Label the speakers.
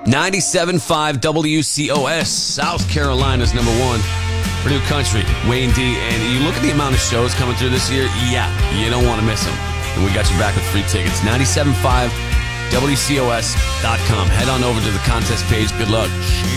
Speaker 1: 97.5 WCOS, South Carolina's number one. Purdue Country, Wayne D. And you look at the amount of shows coming through this year, yeah, you don't want to miss them. And we got you back with free tickets. 97.5 WCOS.com. Head on over to the contest page. Good luck.